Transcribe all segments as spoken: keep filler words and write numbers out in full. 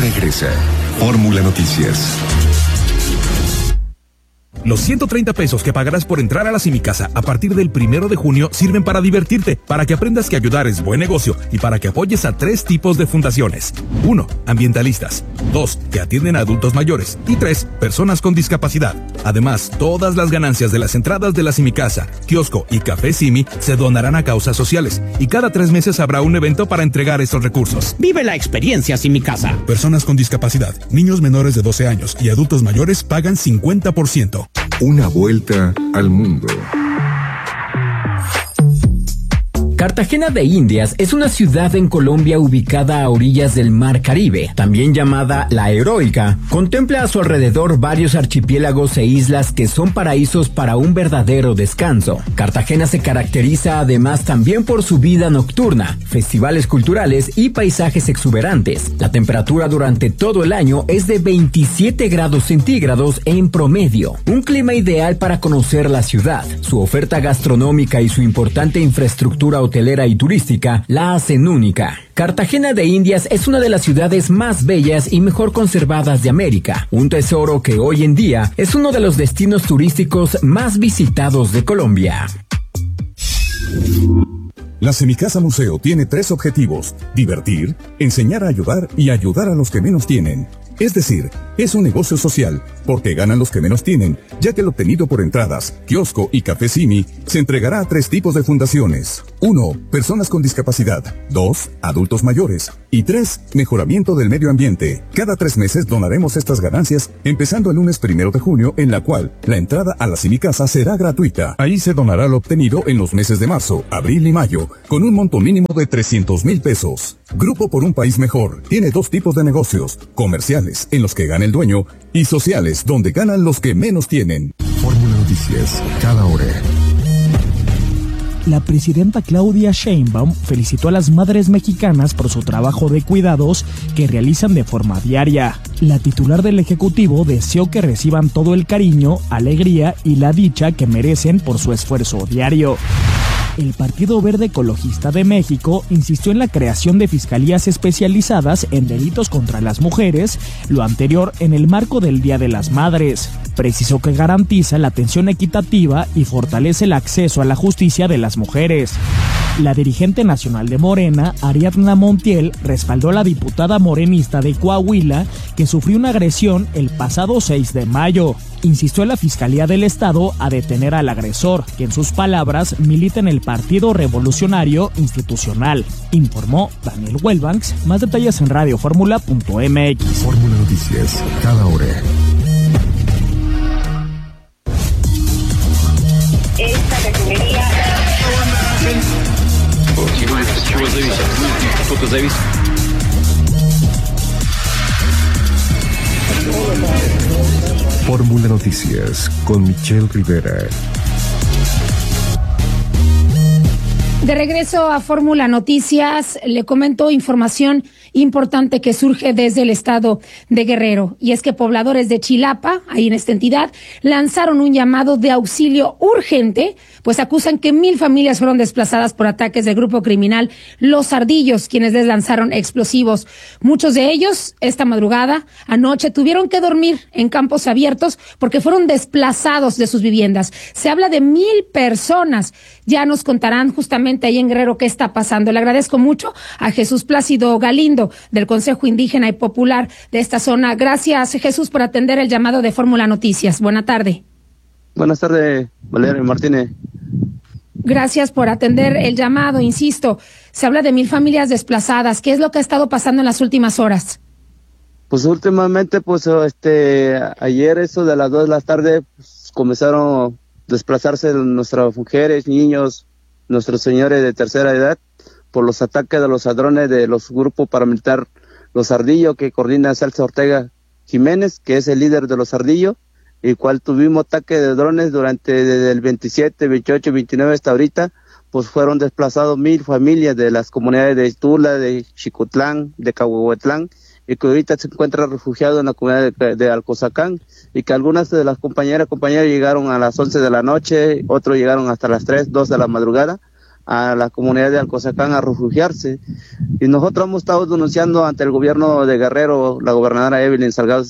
regresa. Fórmula Noticias. Los ciento treinta pesos que pagarás por entrar a la Simicasa a partir del primero de junio sirven para divertirte, para que aprendas que ayudar es buen negocio y para que apoyes a tres tipos de fundaciones. Uno, ambientalistas. Dos, que atienden a adultos mayores. Y tres, personas con discapacidad. Además, todas las ganancias de las entradas de la Simicasa, kiosco y Café Simi se donarán a causas sociales. Y cada tres meses habrá un evento para entregar estos recursos. Vive la experiencia Simicasa. Personas con discapacidad, niños menores de doce años y adultos mayores pagan cincuenta por ciento. Una vuelta al mundo. Cartagena de Indias es una ciudad en Colombia ubicada a orillas del Mar Caribe, también llamada La Heroica. Contempla a su alrededor varios archipiélagos e islas que son paraísos para un verdadero descanso. Cartagena se caracteriza además también por su vida nocturna, festivales culturales y paisajes exuberantes. La temperatura durante todo el año es de veintisiete grados centígrados en promedio. Un clima ideal para conocer la ciudad. Su oferta gastronómica y su importante infraestructura hotelera y turística la hacen única. Cartagena de Indias es una de las ciudades más bellas y mejor conservadas de América, un tesoro que hoy en día es uno de los destinos turísticos más visitados de Colombia. La Semicasa Museo tiene tres objetivos: divertir, enseñar a ayudar y ayudar a los que menos tienen. Es decir, es un negocio social, porque ganan los que menos tienen, ya que lo obtenido por entradas, kiosco y Café Simi se entregará a tres tipos de fundaciones. Uno, personas con discapacidad. Dos, adultos mayores. Y tres, mejoramiento del medio ambiente. Cada tres meses donaremos estas ganancias, empezando el lunes primero de junio, en la cual la entrada a la Semicasa será gratuita. Ahí se donará lo obtenido en los meses de marzo, abril y mayo, con un monto mínimo de trescientos mil pesos. Grupo por un País Mejor tiene dos tipos de negocios: comerciales, en los que gana el dueño, y sociales, donde ganan los que menos tienen. Fórmula Noticias, cada hora. La presidenta Claudia Sheinbaum felicitó a las madres mexicanas por su trabajo de cuidados que realizan de forma diaria. La titular del Ejecutivo deseó que reciban todo el cariño, alegría y la dicha que merecen por su esfuerzo diario. El Partido Verde Ecologista de México insistió en la creación de fiscalías especializadas en delitos contra las mujeres, lo anterior en el marco del Día de las Madres. Precisó que garantiza la atención equitativa y fortalece el acceso a la justicia de las mujeres. La dirigente nacional de Morena, Ariadna Montiel, respaldó a la diputada morenista de Coahuila que sufrió una agresión el pasado seis de mayo. Insistió en la Fiscalía del Estado a detener al agresor, que en sus palabras milita en el Partido Revolucionario Institucional. Informó Daniel Welbanks. Más detalles en radio fórmula punto m x. Fórmula Noticias, cada hora. Esta refinería... Fórmula Noticias con Michelle Rivera. De regreso a Fórmula Noticias, le comento información importante que surge desde el estado de Guerrero, y es que pobladores de Chilapa, ahí en esta entidad, lanzaron un llamado de auxilio urgente, pues acusan que mil familias fueron desplazadas por ataques del grupo criminal Los Ardillos, quienes les lanzaron explosivos. Muchos de ellos, esta madrugada, anoche, tuvieron que dormir en campos abiertos porque fueron desplazados de sus viviendas. Se habla de mil personas. Ya nos contarán justamente ahí en Guerrero qué está pasando. Le agradezco mucho a Jesús Plácido Galindo, del Consejo Indígena y Popular de esta zona. Gracias, Jesús, por atender el llamado de Fórmula Noticias. Buena tarde. Buenas tardes, Valerio Martínez. Gracias por atender el llamado. Insisto, se habla de mil familias desplazadas. ¿Qué es lo que ha estado pasando en las últimas horas? Pues últimamente, pues este, ayer eso de las dos de la tarde, pues, comenzaron a desplazarse nuestras mujeres, niños, nuestros señores de tercera edad, por los ataques de los ladrones de los grupos paramilitar Los Ardillos, que coordina Celso Ortega Jiménez, que es el líder de Los Ardillos, el cual tuvimos ataque de drones durante desde el veintisiete, veintiocho, veintinueve hasta ahorita. Pues fueron desplazados mil familias de las comunidades de Tula, de Xicotlán, de Cahuehuetlán, y que ahorita se encuentran refugiados en la comunidad de, de Alcozacán, y que algunas de las compañeras compañeras llegaron a las once de la noche, otros llegaron hasta las tres, dos de la madrugada, a la comunidad de Alcozacán a refugiarse. Y nosotros hemos estado denunciando ante el gobierno de Guerrero, la gobernadora Evelyn Salgado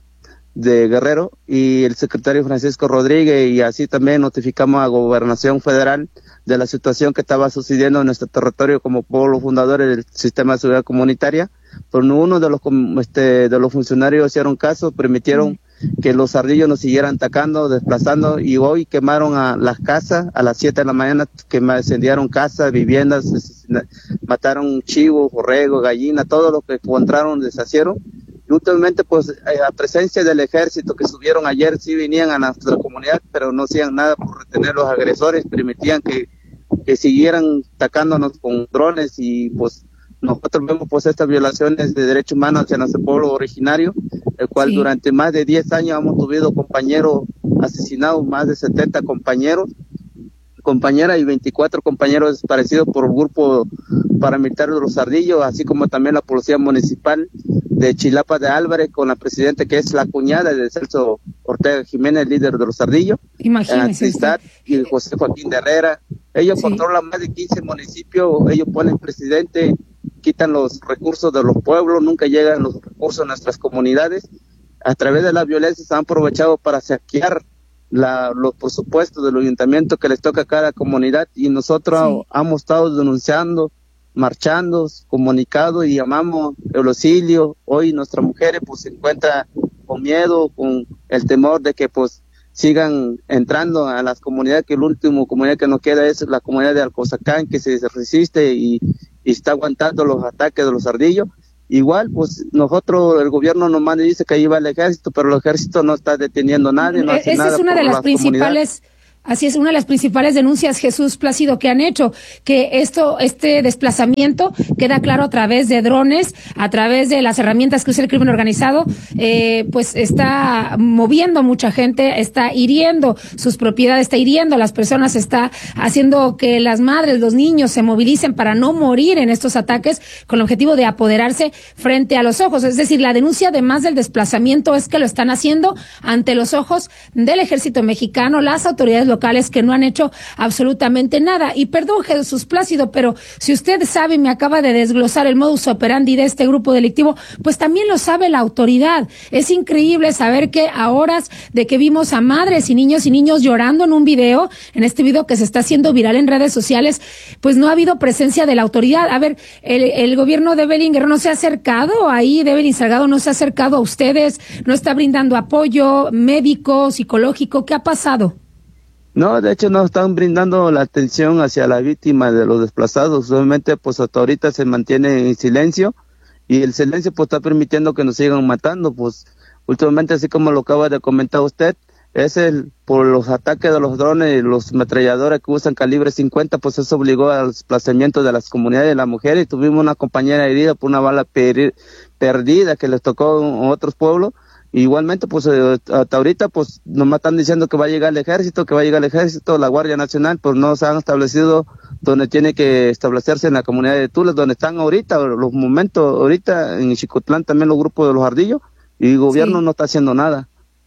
de Guerrero y el secretario Francisco Rodríguez, y así también notificamos a Gobernación Federal de la situación que estaba sucediendo en nuestro territorio como pueblo fundador del sistema de seguridad comunitaria, pero ninguno de los este, de los funcionarios hicieron caso, permitieron mm. que los ardillos nos siguieran atacando, desplazando, y hoy quemaron a las casas a las siete de la mañana, que incendiaron casas, viviendas, mataron chivos, borregos, gallinas, todo lo que encontraron deshacieron. Y últimamente, pues, a presencia del ejército que subieron ayer, sí venían a nuestra comunidad, pero no hacían nada por retener los agresores, permitían que, que siguieran atacándonos con drones, y pues nosotros vemos pues estas violaciones de derechos humanos hacia nuestro pueblo originario, el cual sí. durante más de diez años hemos tenido compañeros asesinados, más de setenta compañeros, compañeras y veinticuatro compañeros desaparecidos por el grupo paramilitar de los Ardillos, así como también la policía municipal de Chilapa de Álvarez, con la presidenta que es la cuñada de Celso Ortega Jiménez, líder de los Ardillos, imagínese, y José Joaquín de Herrera. Ellos sí. controlan más de quince municipios, ellos ponen presidente, quitan los recursos de los pueblos, nunca llegan los recursos a nuestras comunidades. A través de la violencia se han aprovechado para saquear la, los presupuestos del ayuntamiento que les toca a cada comunidad, y nosotros sí. hemos estado denunciando, marchando, comunicado, y llamamos el auxilio. Hoy nuestras mujeres pues se encuentran con miedo, con el temor de que pues sigan entrando a las comunidades, que el último comunidad que nos queda es la comunidad de Alcozacán, que se resiste y, y está aguantando los ataques de los ardillos. Igual, pues nosotros, el gobierno nos manda y dice que ahí va el ejército, pero el ejército no está deteniendo a nadie, no hace Esa nada es una por de las las principales... comunidades. Así es, una de las principales denuncias, Jesús Plácido, que han hecho, que esto, este desplazamiento queda claro a través de drones, a través de las herramientas que usa el crimen organizado, eh, pues está moviendo a mucha gente, está hiriendo sus propiedades, está hiriendo a las personas, está haciendo que las madres, los niños se movilicen para no morir en estos ataques, con el objetivo de apoderarse frente a los ojos. Es decir, la denuncia, además del desplazamiento, es que lo están haciendo ante los ojos del ejército mexicano, las autoridades locales que no han hecho absolutamente nada. Y perdón, Jesús Plácido, pero si usted sabe y me acaba de desglosar el modus operandi de este grupo delictivo, pues también lo sabe la autoridad. Es increíble saber que a horas de que vimos a madres y niños y niños llorando en un video, en este video que se está haciendo viral en redes sociales, pues no ha habido presencia de la autoridad. A ver, el, el gobierno de Evelyn Guerrero no se ha acercado ahí, de Evelyn Salgado no se ha acercado a ustedes, no está brindando apoyo médico, psicológico. ¿Qué ha pasado? No, de hecho no están brindando la atención hacia la víctima de los desplazados. Obviamente pues hasta ahorita se mantiene en silencio, y el silencio pues está permitiendo que nos sigan matando. Pues últimamente, así como lo acaba de comentar usted, es el por los ataques de los drones, los ametralladores que usan calibre cincuenta, pues eso obligó al desplazamiento de las comunidades de las mujeres. Tuvimos una compañera herida por una bala per perdida que les tocó en otros pueblos. Igualmente, pues hasta ahorita, pues nomás están diciendo que va a llegar el ejército, que va a llegar el ejército, la Guardia Nacional, pues no se han establecido donde tiene que establecerse, en la comunidad de Tules, donde están ahorita, los momentos, ahorita en Xicotlán también los grupos de los ardillos, y el gobierno sí. no está haciendo nada.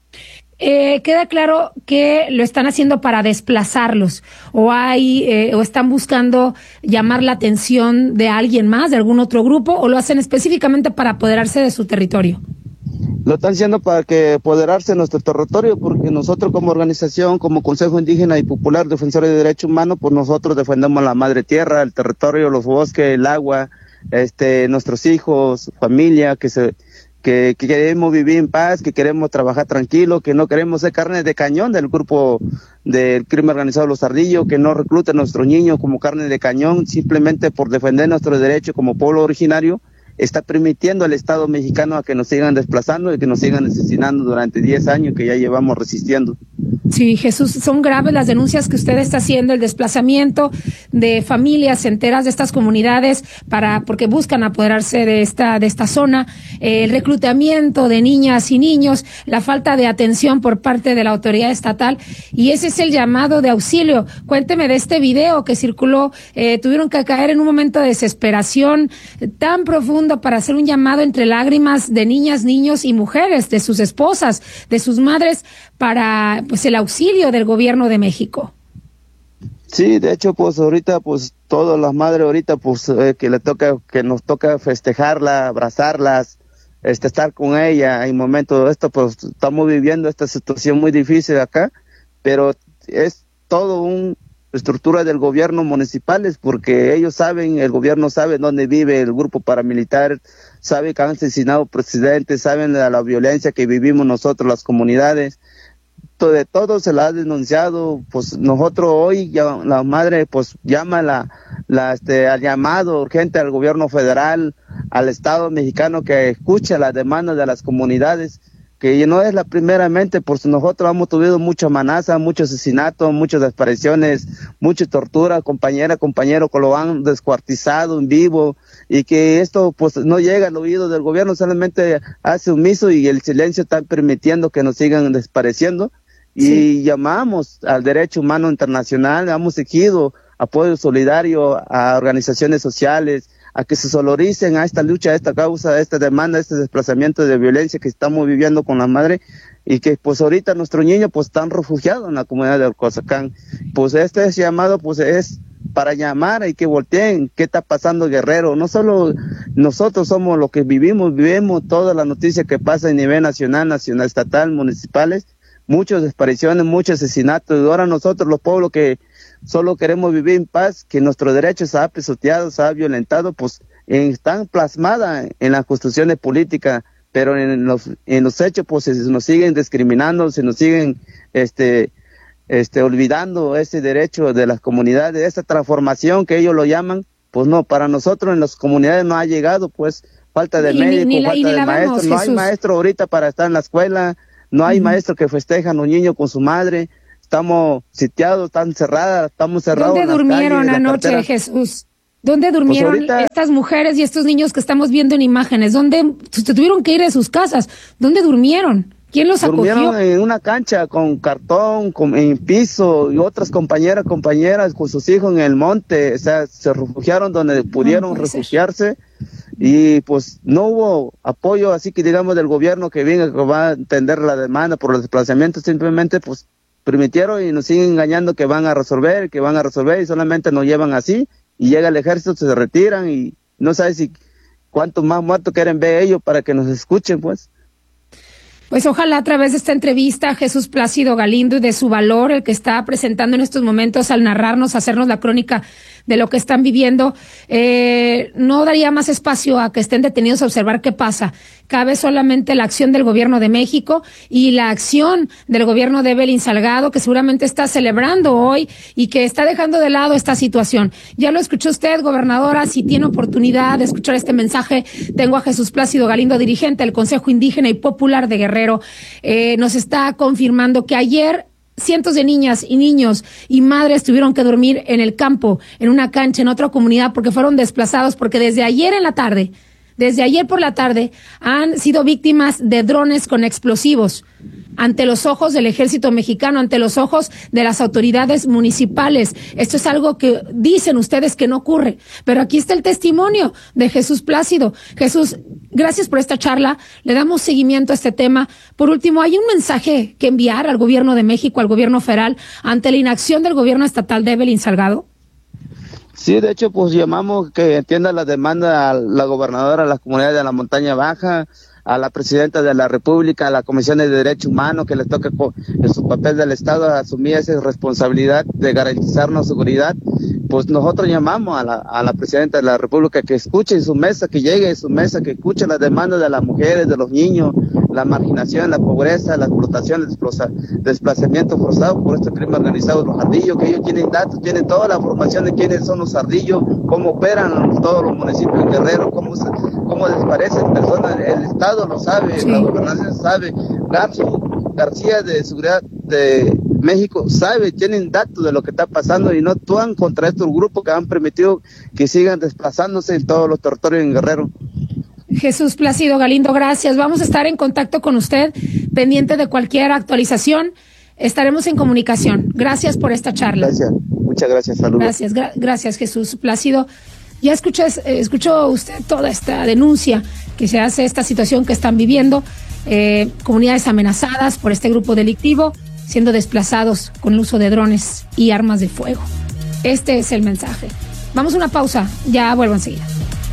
Eh, queda claro que lo están haciendo para desplazarlos, o hay, eh, o están buscando llamar la atención de alguien más, de algún otro grupo, o lo hacen específicamente para apoderarse de su territorio. Lo están haciendo para que apoderarse de nuestro territorio, porque nosotros como organización, como Consejo Indígena y Popular Defensores de Derechos Humanos, pues nosotros defendemos la madre tierra, el territorio, los bosques, el agua, este, nuestros hijos, familia, que se, que, que queremos vivir en paz, que queremos trabajar tranquilo, que no queremos ser carne de cañón del grupo del crimen organizado Los Ardillos, que no recluten a nuestros niños como carne de cañón, simplemente por defender nuestros derechos como pueblo originario. Está permitiendo al Estado mexicano a que nos sigan desplazando y que nos sigan asesinando durante diez años que ya llevamos resistiendo. Sí, Jesús, son graves las denuncias que usted está haciendo, el desplazamiento de familias enteras de estas comunidades para porque buscan apoderarse de esta de esta zona, eh, el reclutamiento de niñas y niños, la falta de atención por parte de la autoridad estatal, y ese es el llamado de auxilio. Cuénteme de este video que circuló, eh, tuvieron que caer en un momento de desesperación tan profundo para hacer un llamado entre lágrimas de niñas, niños y mujeres, de sus esposas, de sus madres, para pues el auxilio del gobierno de México. Sí, de hecho, pues ahorita, pues todas las madres ahorita, pues eh, que le toca, que nos toca festejarla, abrazarlas, este, estar con ella en momentos de esto, pues estamos viviendo esta situación muy difícil acá, pero es todo una estructura del gobierno municipales, porque ellos saben, el gobierno sabe dónde vive el grupo paramilitar, sabe que han asesinado presidentes, saben de la violencia que vivimos nosotros, las comunidades. De todo se la ha denunciado, pues nosotros hoy ya, la madre pues llama la, la este al llamado urgente al gobierno federal, al Estado mexicano, que escuche las demandas de las comunidades, que no es la primeramente, pues nosotros hemos tenido mucha amenaza, muchos asesinatos, muchas desapariciones, mucha tortura, compañera, compañero, que lo han descuartizado en vivo, y que esto pues no llega al oído del gobierno, solamente hace omiso y el silencio está permitiendo que nos sigan desapareciendo. Y sí. Llamamos al derecho humano internacional, hemos exigido apoyo solidario a organizaciones sociales, a que se soloricen a esta lucha, a esta causa, a esta demanda, a este desplazamiento de violencia que estamos viviendo con la madre, y que pues ahorita nuestros niños pues están refugiados en la comunidad de Alcozacán. Pues este llamado pues es para llamar y que volteen qué está pasando Guerrero. No solo nosotros somos los que vivimos, vivimos toda la noticia que pasa a nivel nacional, nacional, estatal, municipales, muchas desapariciones, muchos asesinatos, y ahora nosotros los pueblos que solo queremos vivir en paz, que nuestros derechos se ha pisoteado, se ha violentado, pues eh, están plasmadas en las construcciones políticas, pero en los en los hechos pues se nos siguen discriminando, se nos siguen este este olvidando ese derecho de las comunidades, esa transformación que ellos lo llaman, pues no, para nosotros en las comunidades no ha llegado, pues falta de médicos, falta de maestros, no hay maestro ahorita para estar en la escuela, no hay uh-huh. maestros que festejan a los niños con su madre, estamos sitiados, están cerradas, estamos cerrados. ¿Dónde durmieron anoche, Jesús? ¿Dónde durmieron pues ahorita, estas mujeres y estos niños que estamos viendo en imágenes? ¿Dónde se tuvieron que ir de sus casas? ¿Dónde durmieron? ¿Quién los acogió? Durmieron en una cancha con cartón, con, en piso, y otras compañeras, compañeras con sus hijos en el monte, o sea, se refugiaron donde pudieron no refugiarse. Ser. Y pues no hubo apoyo, así que digamos, del gobierno que venga, que va a atender la demanda por los desplazamientos, simplemente pues permitieron y nos siguen engañando que van a resolver, que van a resolver y solamente nos llevan así, y llega el ejército, se retiran y no sabe si cuántos más muertos quieren ver ellos para que nos escuchen, pues. Pues ojalá a través de esta entrevista Jesús Plácido Galindo y de su valor, el que está presentando en estos momentos al narrarnos, hacernos la crónica de lo que están viviendo, eh, no daría más espacio a que estén detenidos a observar qué pasa. Cabe solamente la acción del gobierno de México y la acción del gobierno de Evelyn Salgado, que seguramente está celebrando hoy y que está dejando de lado esta situación. Ya lo escuchó usted, gobernadora, si tiene oportunidad de escuchar este mensaje, tengo a Jesús Plácido Galindo, dirigente del Consejo Indígena y Popular de Guerrero, eh, nos está confirmando que ayer cientos de niñas y niños y madres tuvieron que dormir en el campo, en una cancha, en otra comunidad, porque fueron desplazados, porque desde ayer en la tarde, desde ayer por la tarde, han sido víctimas de drones con explosivos ante los ojos del ejército mexicano, ante los ojos de las autoridades municipales. Esto es algo que dicen ustedes que no ocurre, pero aquí está el testimonio de Jesús Plácido. Jesús, gracias por esta charla, le damos seguimiento a este tema. Por último, ¿hay un mensaje que enviar al gobierno de México, al gobierno federal, ante la inacción del gobierno estatal de Evelyn Salgado? Sí, de hecho, pues llamamos que entienda la demanda a la gobernadora de las comunidades de la Montaña Baja, a la presidenta de la República, a la Comisión de Derechos Humanos, que les toca en su papel del Estado asumir esa responsabilidad de garantizarnos seguridad. Pues nosotros llamamos a la, a la presidenta de la República que escuche en su mesa, que llegue en su mesa, que escuche las demandas de las mujeres, de los niños, la marginación, la pobreza, la explotación, el desplazamiento forzado por este crimen organizado de los ardillos, que ellos tienen datos, tienen toda la información de quiénes son los ardillos, cómo operan todos los municipios de Guerrero, cómo, se, cómo desaparecen personas, el Estado lo sabe, sí. La gobernación sabe, Garzo García de Seguridad de México sabe, tienen datos de lo que está pasando y no actúan contra estos grupos que han permitido que sigan desplazándose en todos los territorios en Guerrero. Jesús Plácido Galindo, gracias. Vamos a estar en contacto con usted, pendiente de cualquier actualización. Estaremos en comunicación. Gracias por esta charla. Gracias, muchas gracias. Saludos. Gracias, gra- gracias Jesús Plácido. Ya escuché, eh, escuchó usted toda esta denuncia que se hace, esta situación que están viviendo, eh, comunidades amenazadas por este grupo delictivo, siendo desplazados con el uso de drones y armas de fuego. Este es el mensaje. Vamos a una pausa, ya vuelvo enseguida.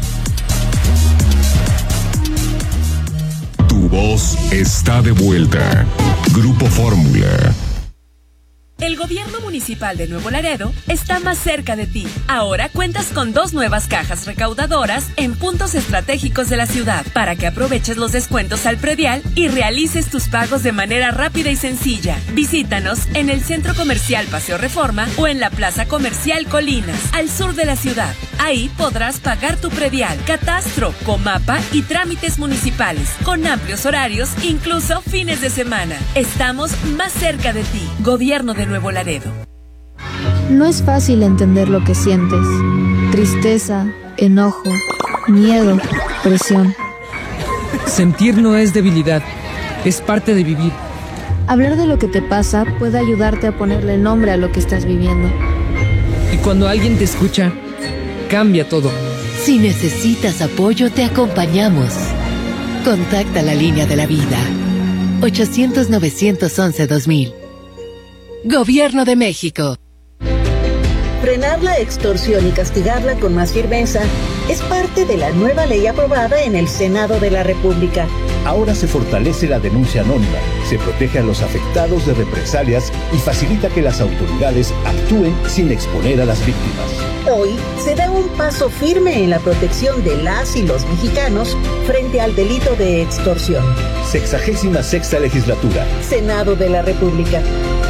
Tu voz está de vuelta. Grupo Fórmula. El gobierno municipal de Nuevo Laredo está más cerca de ti. Ahora cuentas con dos nuevas cajas recaudadoras en puntos estratégicos de la ciudad para que aproveches los descuentos al predial y realices tus pagos de manera rápida y sencilla. Visítanos en el Centro Comercial Paseo Reforma o en la Plaza Comercial Colinas, al sur de la ciudad. Ahí podrás pagar tu predial, catastro, comapa y trámites municipales, con amplios horarios, incluso fines de semana. Estamos más cerca de ti. Gobierno de Nuevo Laredo. No es fácil entender lo que sientes. Tristeza, enojo, miedo, presión. Sentir no es debilidad, es parte de vivir. Hablar de lo que te pasa puede ayudarte a ponerle nombre a lo que estás viviendo. Y cuando alguien te escucha, cambia todo. Si necesitas apoyo, te acompañamos. Contacta la línea de la vida. ochocientos, novecientos once, dos mil. Gobierno de México. Frenar la extorsión y castigarla con más firmeza es parte de la nueva ley aprobada en el Senado de la República. Ahora se fortalece la denuncia anónima, se protege a los afectados de represalias y facilita que las autoridades actúen sin exponer a las víctimas. Hoy se da un paso firme en la protección de las y los mexicanos frente al delito de extorsión. Sexagésima sexta legislatura. Senado de la República.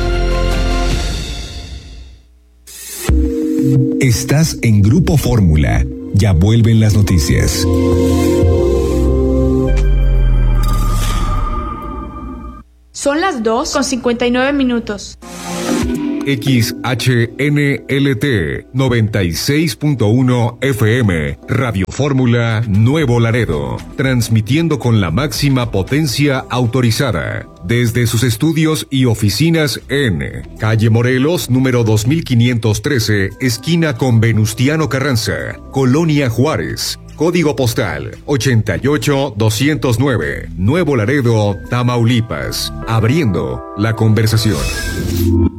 Estás en Grupo Fórmula. Ya vuelven las noticias. Son las dos con cincuenta y nueve minutos. X H N L T noventa y seis punto uno F M, Radio Fórmula Nuevo Laredo, transmitiendo con la máxima potencia autorizada desde sus estudios y oficinas en Calle Morelos, número dos mil quinientos trece, esquina con Venustiano Carranza, Colonia Juárez. Código postal ochenta y ocho doscientos nueve, Nuevo Laredo, Tamaulipas. Abriendo la conversación.